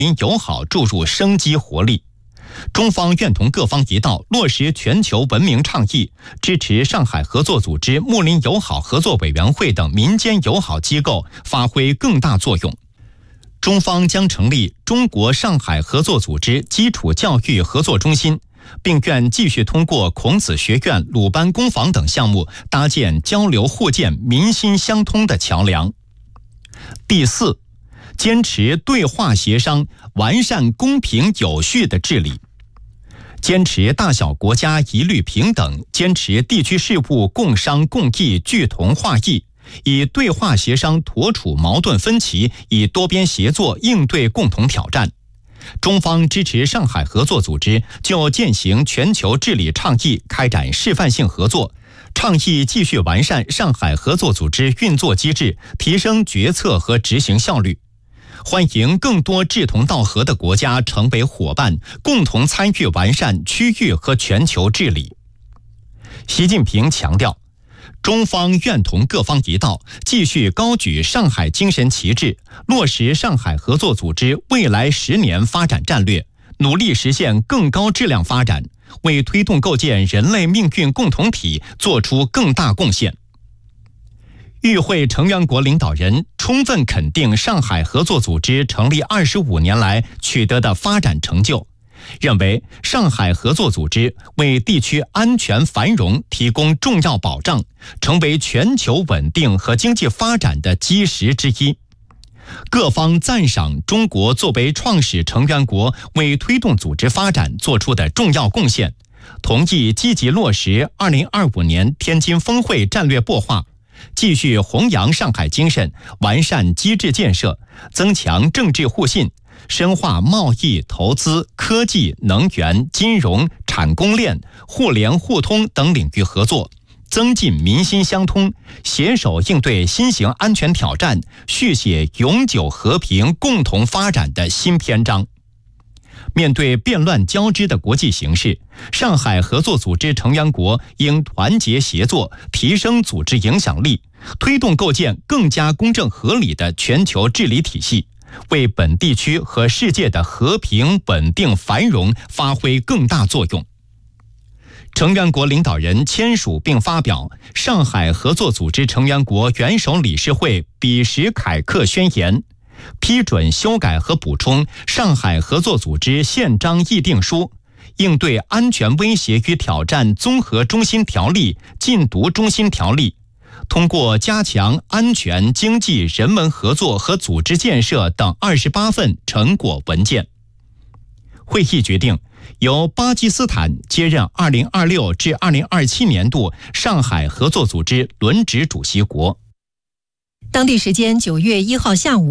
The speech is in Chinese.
友好注入生机活力。中方愿同各方一道，落实全球文明倡议，支持上海合作组织、睦邻友好合作委员会等民间友好机构发挥更大作用。中方将成立中国上海合作组织基础教育合作中心，并愿继续通过孔子学院、鲁班工坊等项目，搭建交流互鉴、民心相通的桥梁。第四，坚持对话协商，完善公平有序的治理。坚持大小国家一律平等，坚持地区事务共商共议聚同化异，以对话协商妥处矛盾分歧，以多边协作应对共同挑战。中方支持上海合作组织就践行全球治理倡议开展示范性合作，倡议继续完善上海合作组织运作机制，提升决策和执行效率。欢迎更多志同道合的国家成为伙伴，共同参与完善区域和全球治理。习近平强调，中方愿同各方一道，继续高举上海精神旗帜，落实上海合作组织未来10年发展战略，努力实现更高质量发展，为推动构建人类命运共同体做出更大贡献。与会成员国领导人充分肯定上海合作组织成立25年来取得的发展成就，认为上海合作组织为地区安全繁荣提供重要保障，成为全球稳定和经济发展的基石之一。各方赞赏中国作为创始成员国为推动组织发展做出的重要贡献，同意积极落实2025年天津峰会战略擘画，继续弘扬上海精神，完善机制建设，增强政治互信，深化贸易、投资、科技、能源、金融、产供链、互联互通等领域合作，增进民心相通，携手应对新型安全挑战，续写永久和平共同发展的新篇章。面对变乱交织的国际形势，上海合作组织成员国应团结协作，提升组织影响力，推动构建更加公正合理的全球治理体系，为本地区和世界的和平、稳定、繁荣发挥更大作用。成员国领导人签署并发表上海合作组织成员国元首理事会彼时凯克宣言，批准修改和补充上海合作组织宪章议定书，应对安全威胁与挑战综合中心条例、禁毒中心条例，通过加强安全、经济、人文合作和组织建设等28份成果文件。会议决定由巴基斯坦接任2026至2027年度上海合作组织轮值主席国。 当地时间9月1号下午